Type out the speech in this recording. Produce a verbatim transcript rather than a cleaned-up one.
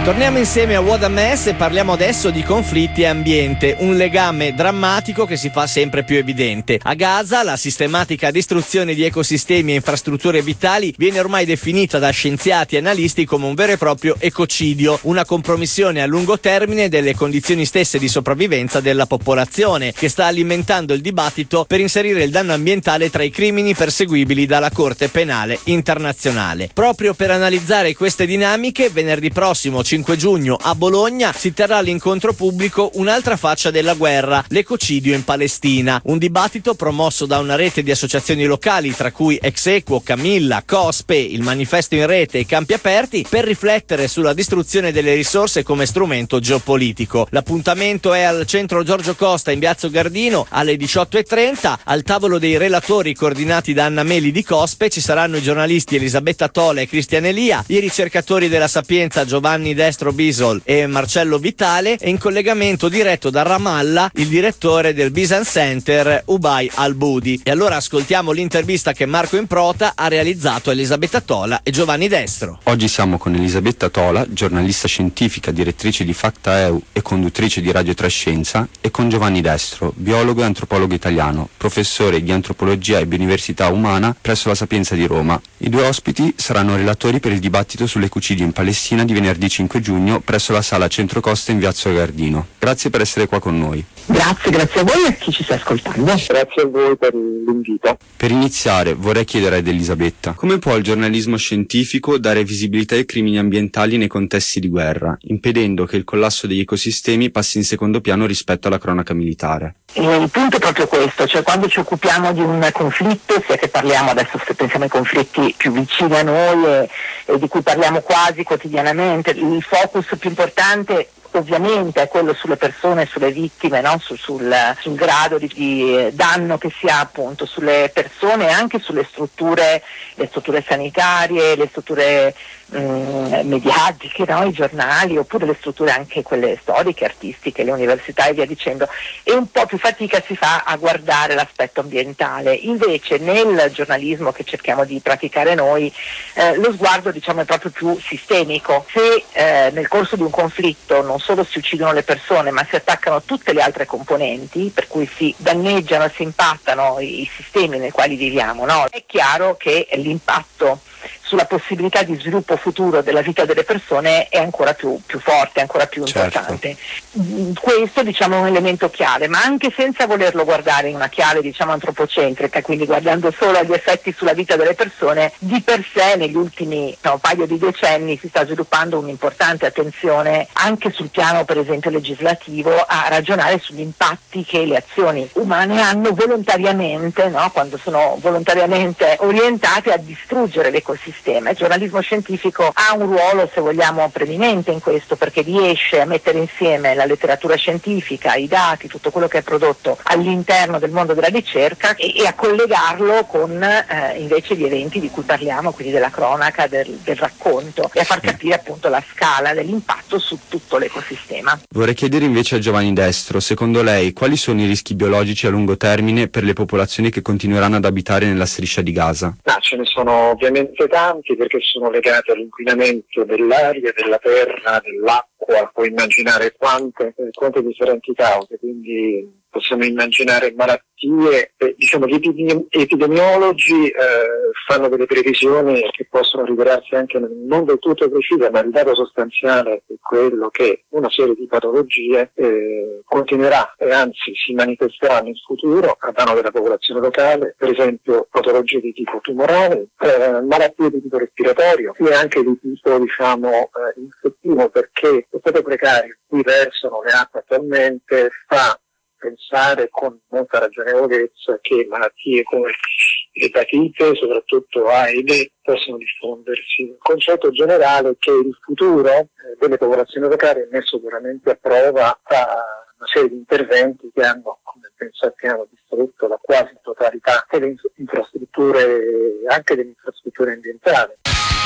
Torniamo insieme a What a Mess e parliamo adesso di conflitti e ambiente, un legame drammatico che si fa sempre più evidente. A Gaza la sistematica distruzione di ecosistemi e infrastrutture vitali viene ormai definita da scienziati e analisti come un vero e proprio ecocidio, una compromissione a lungo termine delle condizioni stesse di sopravvivenza della popolazione, che sta alimentando il dibattito per inserire il danno ambientale tra i crimini perseguibili dalla Corte Penale Internazionale. Proprio per analizzare queste dinamiche, venerdì prossimo cinque giugno a Bologna si terrà l'incontro pubblico Un'altra faccia della guerra, l'ecocidio in Palestina, un dibattito promosso da una rete di associazioni locali tra cui Exequo, Camilla, Cospe, il Manifesto in Rete e Campi Aperti, per riflettere sulla distruzione delle risorse come strumento geopolitico. L'appuntamento è al centro Giorgio Costa in Piazza Gardino alle diciotto e trenta. Al tavolo dei relatori coordinati da Anna Meli di Cospe ci saranno i giornalisti Elisabetta Tola e Cristian Elia, i ricercatori della Sapienza Giovanni Destro Bisol e Marcello Vitale, e in collegamento diretto da Ramallah il direttore del Bisan Center Ubay Al-Budi. E allora ascoltiamo l'intervista che Marco Improta ha realizzato a Elisabetta Tola e Giovanni Destro. Oggi siamo con Elisabetta Tola, giornalista scientifica, direttrice di Facta E U e conduttrice di Radio Trascienza, e con Giovanni Destro, biologo e antropologo italiano, professore di antropologia e biodiversità umana presso la Sapienza di Roma. I due ospiti saranno relatori per il dibattito sull'ecocidio in Palestina di venerdì cinque giugno presso la sala Centro Costa in Piazza Gardino. Grazie per essere qua con noi. Grazie, grazie a voi e a chi ci sta ascoltando. Grazie a voi per l'invito. Per iniziare vorrei chiedere ad Elisabetta: come può il giornalismo scientifico dare visibilità ai crimini ambientali nei contesti di guerra, impedendo che il collasso degli ecosistemi passi in secondo piano rispetto alla cronaca militare? Il punto è proprio questo, cioè quando ci occupiamo di un conflitto, sia che parliamo adesso, se pensiamo ai conflitti più vicini a noi e, e di cui parliamo quasi quotidianamente, il focus più importante ovviamente è quello sulle persone, sulle vittime, no? Su, sul, sul grado di, di danno che si ha appunto sulle persone e anche sulle strutture, le strutture sanitarie, le strutture mh, mediatiche, no? I giornali, oppure le strutture anche quelle storiche, artistiche, le università e via dicendo. E un po' più fatica si fa a guardare l'aspetto ambientale. Invece nel giornalismo che cerchiamo di praticare noi, eh, lo sguardo diciamo è proprio più sistemico. Se eh, nel corso di un conflitto non solo si uccidono le persone, ma si attaccano tutte le altre componenti, per cui si danneggiano, si impattano i sistemi nei quali viviamo, no? È chiaro che l'impatto sulla possibilità di sviluppo futuro della vita delle persone è ancora più, più forte, ancora più importante. Certo. Questo diciamo è un elemento chiave, ma anche senza volerlo guardare in una chiave diciamo antropocentrica, quindi guardando solo agli effetti sulla vita delle persone, di per sé negli ultimi no, paio di decenni si sta sviluppando un'importante attenzione anche sul piano per esempio legislativo a ragionare sugli impatti che le azioni umane hanno volontariamente, no, quando sono volontariamente orientate a distruggere l'ecosistema. Il giornalismo scientifico ha un ruolo, se vogliamo, preminente in questo, perché riesce a mettere insieme la letteratura scientifica, i dati, tutto quello che è prodotto all'interno del mondo della ricerca e, e a collegarlo con eh, invece gli eventi di cui parliamo, quindi della cronaca, del, del racconto, e a far capire appunto la scala dell'impatto su tutto l'ecosistema. Vorrei chiedere invece a Giovanni Destro, secondo lei quali sono i rischi biologici a lungo termine per le popolazioni che continueranno ad abitare nella striscia di Gaza? Ah, ce ne sono ovviamente tanti, perché sono legati all'inquinamento dell'aria, della terra, dell'acqua, puoi immaginare quante, quante differenti cause, quindi possiamo immaginare malattie, eh, diciamo gli epidemi- epidemiologi eh, fanno delle previsioni che possono rivelarsi anche non del tutto precise, ma il dato sostanziale è quello che una serie di patologie eh, continuerà e anzi si manifesterà nel futuro a danno della popolazione locale, per esempio patologie di tipo tumorale, eh, malattie di tipo respiratorio e anche di tipo diciamo eh, infettivo, perché lo stato precario in cui versano le acque attualmente fa pensare con molta ragionevolezza che malattie come l'epatite, soprattutto AIDS, possono diffondersi. Il concetto generale è che il futuro eh, delle popolazioni locali è messo veramente a prova da una serie di interventi che hanno, come ben sappiamo, distrutto la quasi totalità delle infrastrutture, anche delle infrastrutture ambientali.